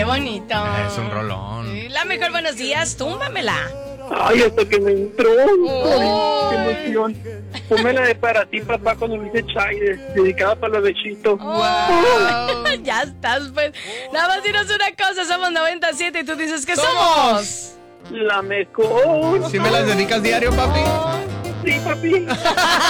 bonito. Es un rolón. Sí, la mejor, buenos días, túmbamela. Ay, hasta que me entró. Oh. Ay, qué emoción. Pónmela de para ti, papá, cuando me dice Chay, dedicada para los bechitos. Ya estás, pues. Nada más dinos una cosa, somos 97 y tú dices que somos. La mejor. ¿Sí me las dedicas diario, papi? Sí, papi.